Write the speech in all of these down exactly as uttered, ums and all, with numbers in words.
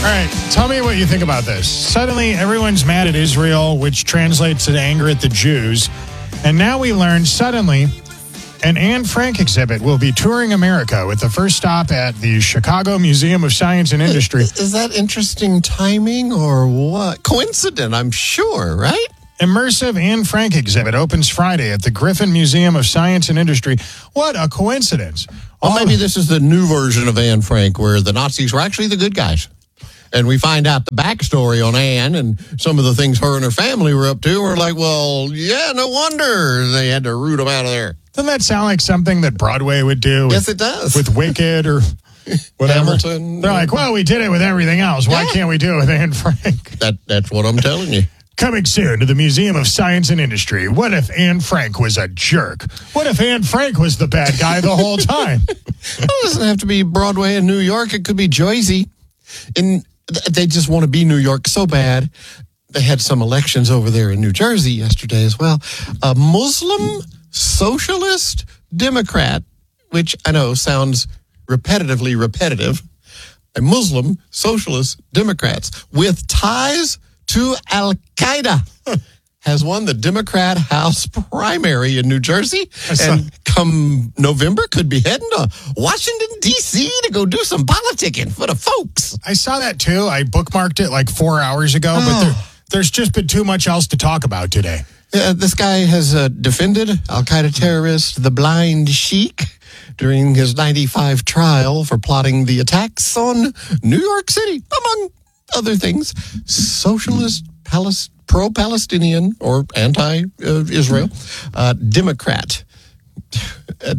All right, tell me what you think about this. Suddenly, everyone's mad at Israel, which translates to anger at the Jews. And now we learn suddenly an Anne Frank exhibit will be touring America with the first stop at the Chicago Museum of Science and Industry. Is that interesting timing or what? Coincident, I'm sure, right? Immersive Anne Frank exhibit opens Friday at the Griffin Museum of Science and Industry. What a coincidence. Well, maybe this is the new version of Anne Frank where the Nazis were actually the good guys. And we find out the backstory on Anne and some of the things her and her family were up to. We're like, well, yeah, no wonder they had to root them out of there. Doesn't that sound like something that Broadway would do? With, yes, it does. With Wicked or whatever. Hamilton. They're like, well, we did it with everything else. Why Yeah. can't we do it with Anne Frank? That That's what I'm telling you. Coming soon to the Museum of Science and Industry. What if Anne Frank was a jerk? What if Anne Frank was the bad guy the whole time? It doesn't have to be Broadway in New York. It could be Jersey. In They just want to be New York so bad. They had some elections over there in New Jersey yesterday as well. A Muslim socialist Democrat, which I know sounds repetitively repetitive. A Muslim socialist Democrats with ties to Al-Qaeda has won the Democrat House primary in New Jersey, and come November could be heading to Washington, D C to go do some politicking for the folks. I saw that too. I bookmarked it like four hours ago, Oh. but there, there's just been too much else to talk about today. Uh, this guy has uh, defended Al-Qaeda terrorist, the Blind Sheik, during his ninety-five trial for plotting the attacks on New York City, among other things. Socialist, Palest- pro-Palestinian, or anti-Israel, uh, Democrat. Uh,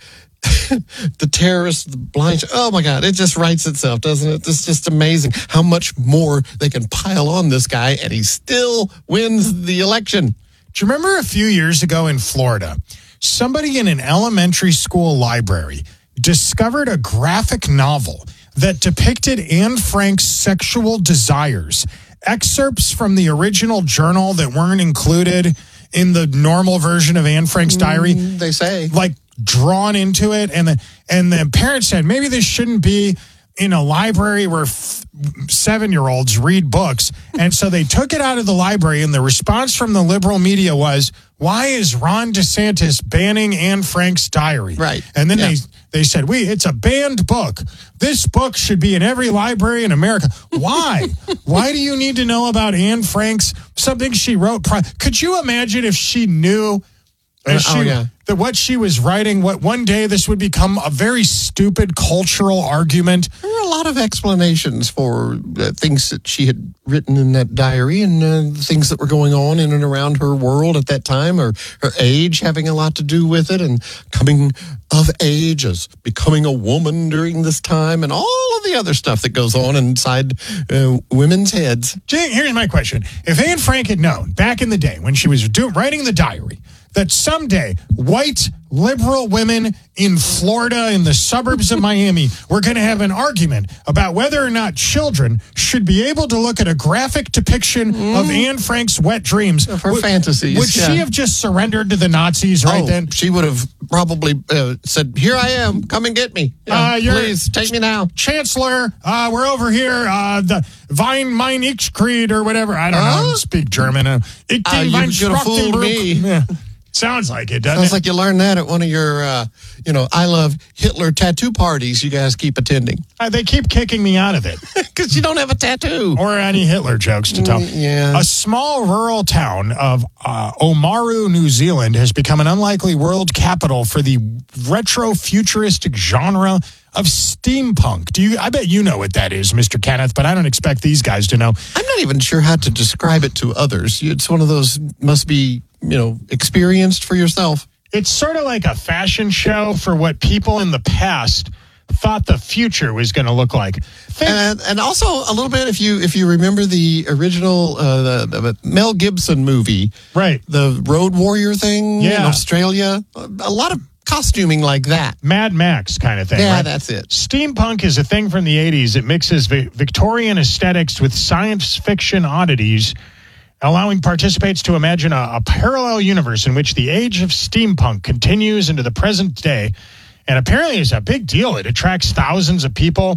the terrorist, the blind, oh my God, it just writes itself, doesn't it? It's just amazing how much more they can pile on this guy, and he still wins the election. Do you remember a few years ago in Florida, somebody in an elementary school library discovered a graphic novel that depicted Anne Frank's sexual desires, excerpts from the original journal that weren't included in the normal version of Anne Frank's diary? Mm, they say. Like drawn into it, and the and the parents said maybe this shouldn't be in a library where f- seven-year-olds read books, and so they took it out of the library, and the response from the liberal media was, why is Ron DeSantis banning Anne Frank's diary? Right. And then Yeah. they they said, we it's a banned book. This book should be in every library in America. Why? Why do you need to know about Anne Frank's, something she wrote? Pri- Could you imagine if she knew Uh, As she, oh, yeah. that what she was writing, what one day this would become a very stupid cultural argument? There were a lot of explanations for uh, things that she had written in that diary, and uh, things that were going on in and around her world at that time, or her age having a lot to do with it, and coming of age as becoming a woman during this time, and all of the other stuff that goes on inside uh, women's heads. Jay, here's my question. If Anne Frank had known back in the day when she was do, writing the diary that someday white liberal women in Florida, in the suburbs of Miami, were going to have an argument about whether or not children should be able to look at a graphic depiction mm. of Anne Frank's wet dreams. Of her would, fantasies. Would yeah. she have just surrendered to the Nazis right oh, then? She would have probably uh, said, here I am, come and get me. Yeah, uh, please, take me now. Chancellor, uh, we're over here, uh, the Wein mein ich Creed or whatever. I don't huh? know, speak German. Uh, ich uh, den you Wein could have fooled me. Yeah. Sounds like it, doesn't Sounds it? like you learned that at one of your, uh, you know, I love Hitler tattoo parties you guys keep attending. Uh, they keep kicking me out of it. Because you don't have a tattoo. Or any Hitler jokes to tell. Mm, yeah. A small rural town of uh, Oamaru, New Zealand has become an unlikely world capital for the retro-futuristic genre of steampunk. Do you? I bet you know what that is, Mister Kenneth, but I don't expect these guys to know. I'm not even sure how to describe it to others. It's one of those, must be, you know, experienced for yourself. It's sort of like a fashion show for what people in the past thought the future was going to look like. Think- And, and also a little bit, if you if you remember the original uh, the, the Mel Gibson movie, right? The Road Warrior thing Yeah. in Australia, a lot of costuming like that. Mad Max kind of thing. Yeah, right? that's it. Steampunk is a thing from the eighties. It mixes vi- Victorian aesthetics with science fiction oddities, allowing participants to imagine a, a parallel universe in which the age of steampunk continues into the present day. And apparently it's a big deal. It attracts thousands of people.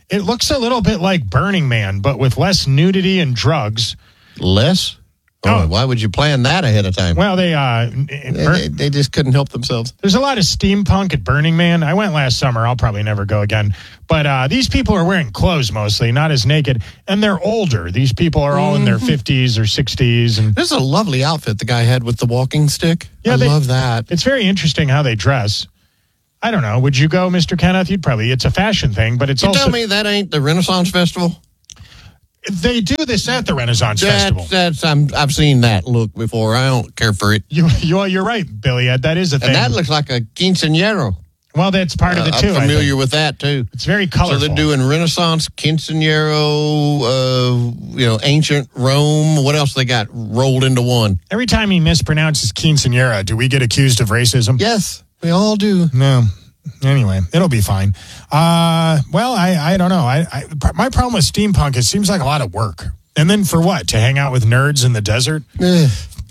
It looks a little bit like Burning Man, but with less nudity and drugs. Less? Oh, oh. Why would you plan that ahead of time? Well, they, uh, they, they, they just couldn't help themselves. There's a lot of steampunk at Burning Man. I went last summer. I'll probably never go again. But uh, these people are wearing clothes mostly, not as naked. And they're older. These people are all mm-hmm. in their fifties or sixties. And there's a lovely outfit the guy had with the walking stick. Yeah, I they, love that. It's very interesting how they dress. I don't know. Would you go, Mister Kenneth? You'd probably. It's a fashion thing, but it's you also. Tell me that ain't the Renaissance Festival? They do this at the Renaissance that's, Festival. That's I'm, I've seen that look before. I don't care for it. You, you, you're right, Billy. That is a thing. And that looks like a quinceañero. Well, that's part uh, of it, too. I'm familiar with that, too. It's very colorful. So they're doing Renaissance, quinceañero, uh, you know, ancient Rome. What else they got rolled into one? Every time he mispronounces quinceañera, do we get accused of racism? Yes, we all do. No. Anyway, it'll be fine. Uh, well, I, I don't know. I, I my problem with steampunk, it seems like a lot of work. And then for what? To hang out with nerds in the desert? Eh,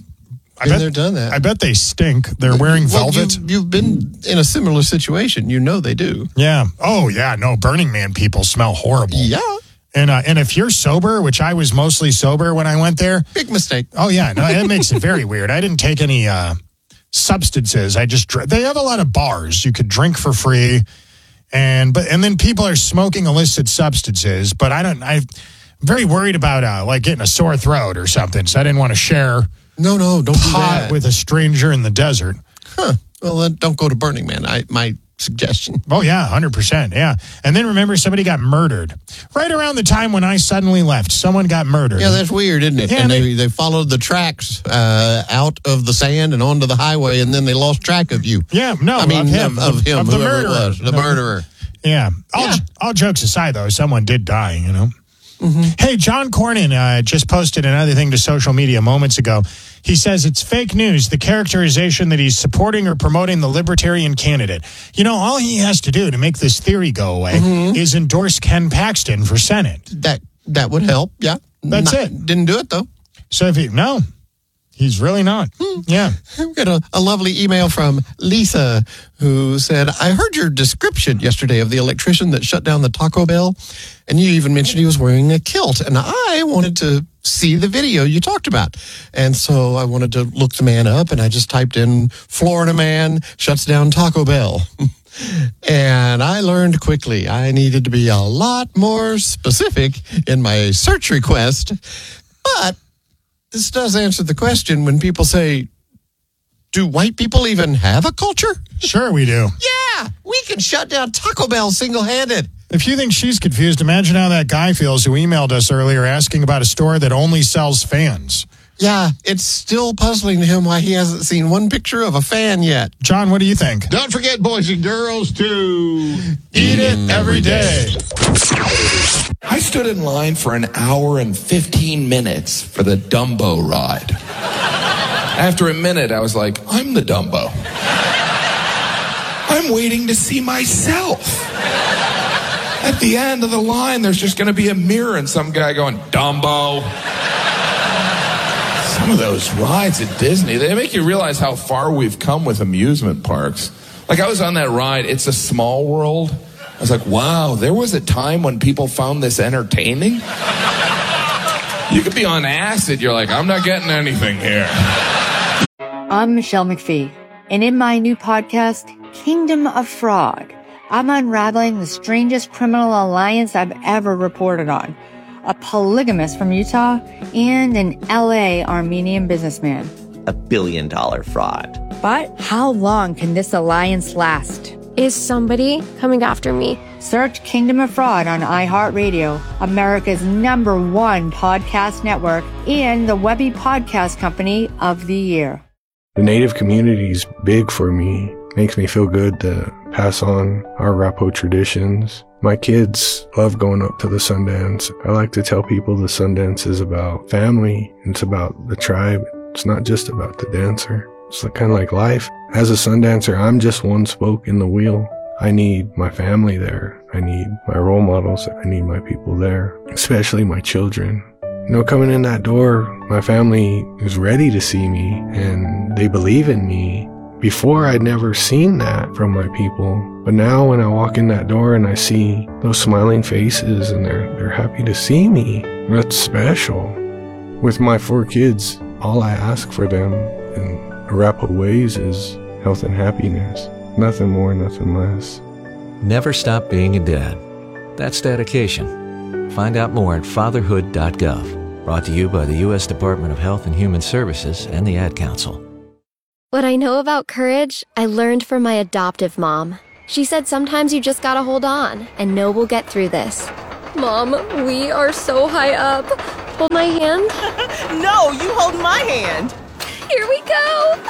I bet they're done that. I bet they stink. They're wearing well, velvet. You've, you've been in a similar situation. You know they do. Yeah. Oh, yeah. No, Burning Man people smell horrible. Yeah. And uh, and if you're sober, which I was mostly sober when I went there. Big mistake. Oh, yeah. No, it makes it very weird. I didn't take any uh, substances. I just dr- they have a lot of bars. You could drink for free. And but and then people are smoking illicit substances. But I don't I'm very worried about uh, like getting a sore throat or something. So I didn't want to share. No, no, don't do that. With a stranger in the desert. Huh. Well, then don't go to Burning Man. I my suggestion. Oh, yeah, one hundred percent. Yeah. And then remember, somebody got murdered. Right around the time when I suddenly left, someone got murdered. Yeah, that's weird, isn't it? Yeah, and they, they, they followed the tracks uh, out of the sand and onto the highway, and then they lost track of you. Yeah, no, I mean, of him. Of, of him, of the whoever murderer. it was. The no, murderer. Yeah. All, yeah. all jokes aside, though, someone did die, you know. Mm-hmm. Hey, John Cornyn uh, just posted another thing to social media moments ago. He says it's fake news, the characterization that he's supporting or promoting the libertarian candidate. You know, all he has to do to make this theory go away mm-hmm. is endorse Ken Paxton for Senate. That that would help, yeah. That's Not, it. Didn't do it, though. So if he, no, he's really not. Hmm. Yeah. We got a, a lovely email from Lisa who said, I heard your description yesterday of the electrician that shut down the Taco Bell, and you even mentioned he was wearing a kilt, and I wanted to see the video you talked about. And so I wanted to look the man up, and I just typed in Florida man shuts down Taco Bell. And I learned quickly I needed to be a lot more specific in my search request. But this does answer the question when people say, do white people even have a culture? Sure we do. Yeah, we can shut down Taco Bell single-handed. If you think she's confused, imagine how that guy feels who emailed us earlier asking about a store that only sells fans. Yeah, it's still puzzling to him why he hasn't seen one picture of a fan yet. John, what do you think? Don't forget, boys and girls, to eat it every day. I stood in line for an hour and fifteen minutes for the Dumbo ride. After a minute, I was like, I'm the Dumbo. I'm waiting to see myself. At the end of the line, there's just going to be a mirror and some guy going, Dumbo. Some of those rides at Disney, they make you realize how far we've come with amusement parks. Like, I was on that ride, It's a Small World. I was like, wow, there was a time when people found this entertaining? You could be on acid, you're like, I'm not getting anything here. I'm Michelle McPhee, and in my new podcast, Kingdom of Fraud, I'm unraveling the strangest criminal alliance I've ever reported on. A polygamist from Utah and an L A Armenian businessman. A billion dollar fraud. But how long can this alliance last? Is somebody coming after me? Search Kingdom of Fraud on iHeartRadio, America's number one podcast network, and the Webby Podcast Company of the Year. The Native community is big for me. Makes me feel good to pass on our Rapo traditions. My kids love going up to the Sundance. I like to tell people the Sundance is about family. It's about the tribe. It's not just about the dancer. It's kind of like life. As a Sundancer, I'm just one spoke in the wheel. I need my family there. I need my role models. I need my people there, especially my children. You know, coming in that door, my family is ready to see me and they believe in me. Before, I'd never seen that from my people. But now when I walk in that door and I see those smiling faces and they're, they're happy to see me, that's special. With my four kids, all I ask for them in Arapaho ways is health and happiness. Nothing more, nothing less. Never stop being a dad. That's dedication. Find out more at fatherhood dot gov. Brought to you by the U S Department of Health and Human Services and the Ad Council. What I know about courage, I learned from my adoptive mom. She said sometimes you just gotta hold on and know we'll get through this. Mom, we are so high up. Hold my hand. No, you hold my hand. Here we go.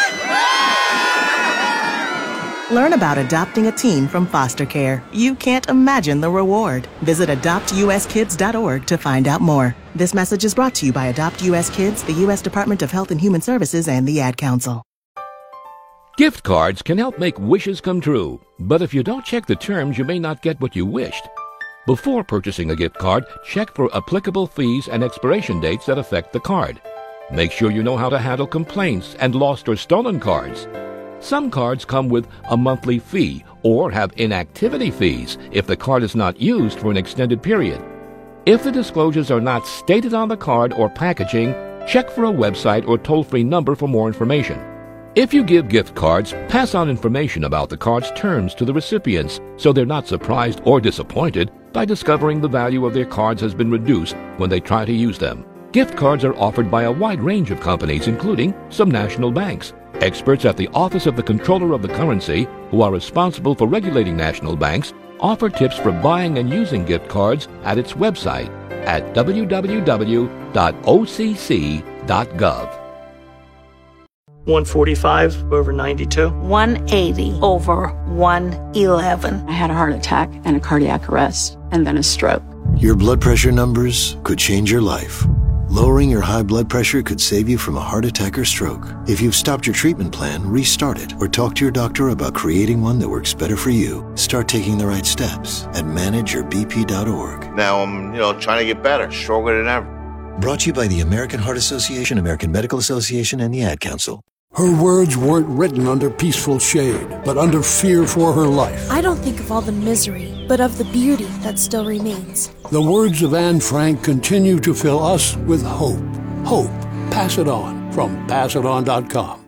Learn about adopting a teen from foster care. You can't imagine the reward. Visit adopt u s kids dot org to find out more. This message is brought to you by Adopt U S Kids, the U S Department of Health and Human Services, and the Ad Council. Gift cards can help make wishes come true, but if you don't check the terms, you may not get what you wished. Before purchasing a gift card, check for applicable fees and expiration dates that affect the card. Make sure you know how to handle complaints and lost or stolen cards. Some cards come with a monthly fee or have inactivity fees if the card is not used for an extended period. If the disclosures are not stated on the card or packaging, check for a website or toll-free number for more information. If you give gift cards, pass on information about the card's terms to the recipients so they're not surprised or disappointed by discovering the value of their cards has been reduced when they try to use them. Gift cards are offered by a wide range of companies, including some national banks. Experts at the Office of the Comptroller of the Currency, who are responsible for regulating national banks, offer tips for buying and using gift cards at its website at w w w dot o c c dot gov. one forty-five over ninety-two. one eighty over one eleven. I had a heart attack and a cardiac arrest and then a stroke. Your blood pressure numbers could change your life. Lowering your high blood pressure could save you from a heart attack or stroke. If you've stopped your treatment plan, restart it or talk to your doctor about creating one that works better for you. Start taking the right steps at manage your b p dot org. Now I'm, you know, trying to get better, stronger than ever. Brought to you by the American Heart Association, American Medical Association, and the Ad Council. Her words weren't written under peaceful shade, but under fear for her life. I don't think of all the misery, but of the beauty that still remains. The words of Anne Frank continue to fill us with hope. Hope. Pass it on from pass it on dot com.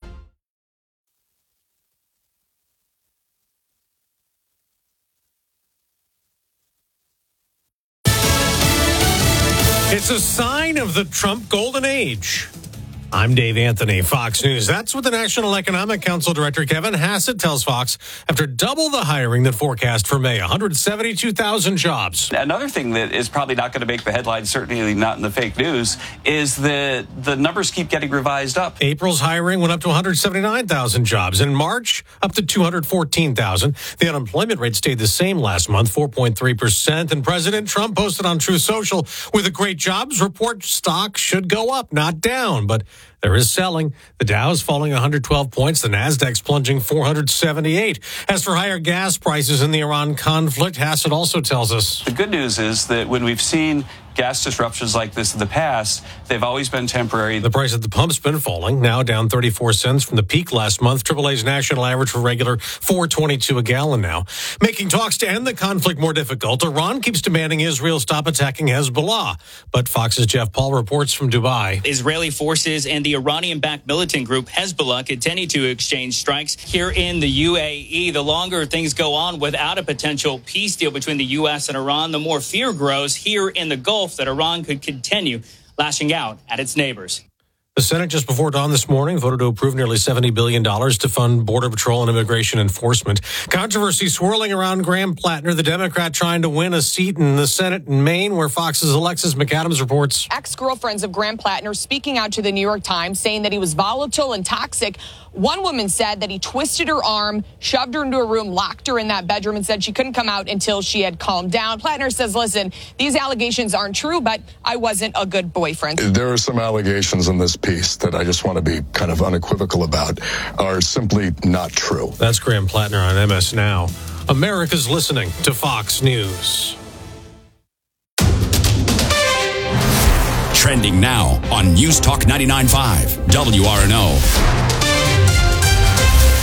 It's a sign of the Trump golden age. I'm Dave Anthony, Fox News. That's what the National Economic Council Director Kevin Hassett tells Fox after double the hiring than forecast for May, one hundred seventy-two thousand jobs. Another thing that is probably not going to make the headlines, certainly not in the fake news, is that the numbers keep getting revised up. April's hiring went up to one hundred seventy-nine thousand jobs. In March, up to two hundred fourteen thousand. The unemployment rate stayed the same last month, four point three percent. And President Trump posted on Truth Social, with a great jobs report, stock should go up, not down. But there is selling. The Dow is falling one hundred twelve points. The Nasdaq's plunging four hundred seventy-eight. As for higher gas prices in the Iran conflict, Hassett also tells us. The good news is that when we've seen gas disruptions like this in the past, they've always been temporary. The price at the pump's been falling, now down thirty-four cents from the peak last month. triple A's national average for regular four twenty-two a gallon now. Making talks to end the conflict more difficult, Iran keeps demanding Israel stop attacking Hezbollah. But Fox's Jeff Paul reports from Dubai. Israeli forces and the Iranian-backed militant group Hezbollah continue to exchange strikes here in the U A E. The longer things go on without a potential peace deal between the U S and Iran, the more fear grows here in the Gulf that Iran could continue lashing out at its neighbors. The Senate just before dawn this morning voted to approve nearly seventy billion dollars to fund Border Patrol and immigration enforcement. Controversy swirling around Graham Plattner, the Democrat trying to win a seat in the Senate in Maine, where Fox's Alexis McAdams reports. Ex-girlfriends of Graham Plattner speaking out to the New York Times, saying that he was volatile and toxic. One woman said that he twisted her arm, shoved her into a room, locked her in that bedroom, and said she couldn't come out until she had calmed down. Plattner says, listen, these allegations aren't true, but I wasn't a good boyfriend. There are some allegations in this piece that I just want to be kind of unequivocal about are simply not true. That's Graham Plattner on M S Now. America's listening to Fox News. Trending now on News Talk ninety-nine point five W R N O.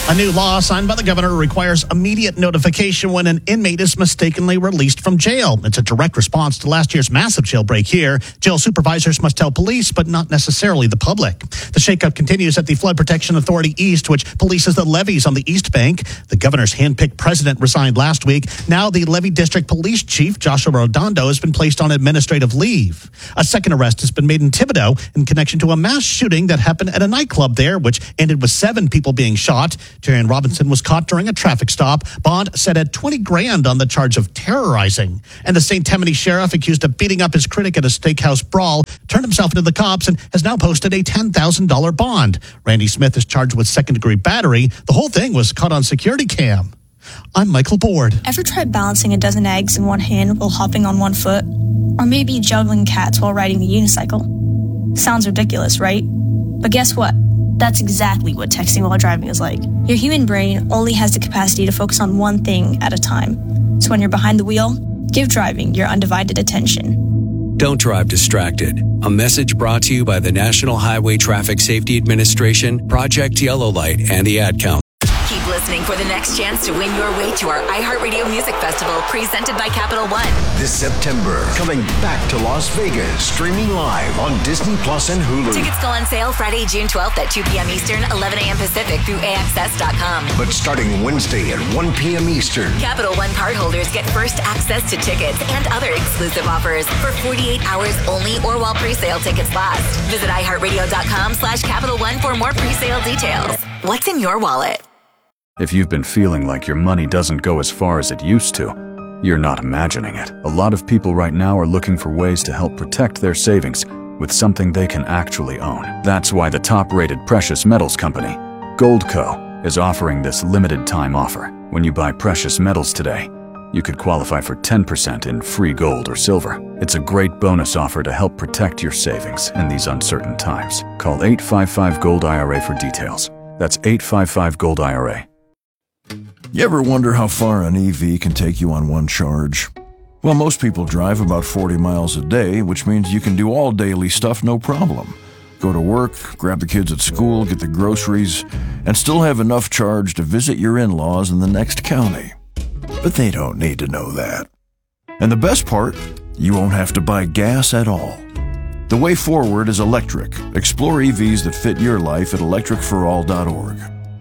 A new law signed by the governor requires immediate notification when an inmate is mistakenly released from jail. It's a direct response to last year's massive jailbreak here. Jail supervisors must tell police, but not necessarily the public. The shakeup continues at the Flood Protection Authority East, which polices the levees on the East Bank. The governor's handpicked president resigned last week. Now the Levee District Police Chief, Joshua Redondo, has been placed on administrative leave. A second arrest has been made in Thibodaux in connection to a mass shooting that happened at a nightclub there, which ended with seven people being shot. Tyrion Robinson was caught during a traffic stop. Bond set at twenty grand on the charge of terrorizing. And the Saint Tammany sheriff, accused of beating up his critic at a steakhouse brawl, turned himself into the cops and has now posted a ten thousand dollars bond. Randy Smith is charged with second-degree battery. The whole thing was caught on security cam. I'm Michael Board. Ever tried balancing a dozen eggs in one hand while hopping on one foot? Or maybe juggling cats while riding the unicycle? Sounds ridiculous, right? But guess what? That's exactly what texting while driving is like. Your human brain only has the capacity to focus on one thing at a time. So when you're behind the wheel, give driving your undivided attention. Don't drive distracted. A message brought to you by the National Highway Traffic Safety Administration, Project Yellow Light, and the Ad Council. Keep listening for the next chance to win your way to our iHeartRadio Music Festival, presented by Capital One. This September, coming back to Las Vegas, streaming live on Disney Plus and Hulu. Tickets go on sale Friday, June twelfth at two p.m. Eastern, eleven a.m. Pacific through A X S dot com. But starting Wednesday at one p.m. Eastern, Capital One cardholders get first access to tickets and other exclusive offers for forty-eight hours only or while pre-sale tickets last. Visit iHeartRadio.com slash Capital One for more pre-sale details. What's in your wallet? If you've been feeling like your money doesn't go as far as it used to, you're not imagining it. A lot of people right now are looking for ways to help protect their savings with something they can actually own. That's why the top-rated precious metals company, Goldco, is offering this limited-time offer. When you buy precious metals today, you could qualify for ten percent in free gold or silver. It's a great bonus offer to help protect your savings in these uncertain times. Call eight five five gold I R A for details. That's eight five five gold I R A. You ever wonder how far an E V can take you on one charge? Well, most people drive about forty miles a day, which means you can do all daily stuff no problem. Go to work, grab the kids at school, get the groceries, and still have enough charge to visit your in-laws in the next county. But they don't need to know that. And the best part, you won't have to buy gas at all. The way forward is electric. Explore E Vs that fit your life at electric for all dot org.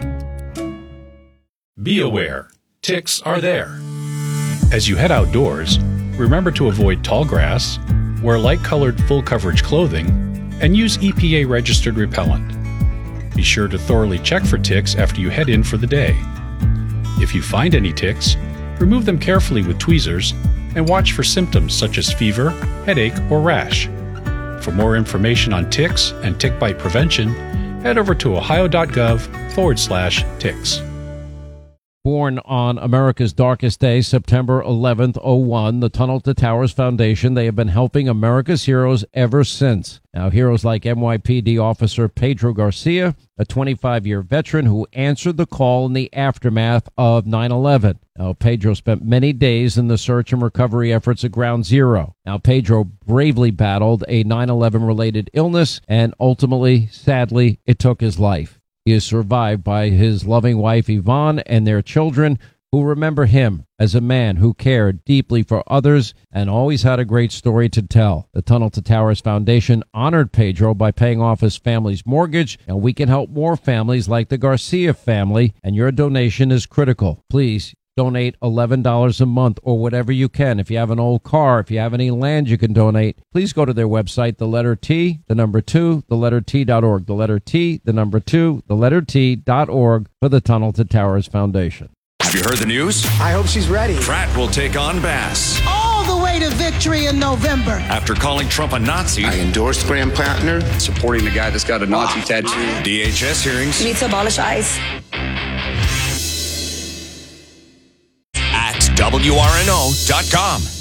Be aware, ticks are there. As you head outdoors, remember to avoid tall grass, wear light-colored full-coverage clothing, and use E P A-registered repellent. Be sure to thoroughly check for ticks after you head in for the day. If you find any ticks, remove them carefully with tweezers and watch for symptoms such as fever, headache, or rash. For more information on ticks and tick bite prevention, head over to ohio.gov forward slash ticks. Born on America's darkest day, September eleventh, oh one, the Tunnel to Towers Foundation, they have been helping America's heroes ever since. Now, heroes like N Y P D officer Pedro Garcia, a twenty-five-year veteran who answered the call in the aftermath of nine eleven. Now, Pedro spent many days in the search and recovery efforts at Ground Zero. Now, Pedro bravely battled a nine eleven-related illness, and ultimately, sadly, it took his life. He is survived by his loving wife, Yvonne, and their children, who remember him as a man who cared deeply for others and always had a great story to tell. The Tunnel to Towers Foundation honored Pedro by paying off his family's mortgage, and we can help more families like the Garcia family, and your donation is critical. Please donate eleven dollars a month or whatever you can. If you have an old car, if you have any land you can donate, please go to their website, the letter T, the number two, the letter T dot org. The letter T, the number two, the letter T dot org for the Tunnel to Towers Foundation. Have you heard the news? I hope she's ready. Pratt will take on Bass. All the way to victory in November. After calling Trump a Nazi. I endorsed Graham Plattner. Supporting the guy that's got a Nazi tattoo. D H S hearings. We need to abolish ICE. At W R N O dot com.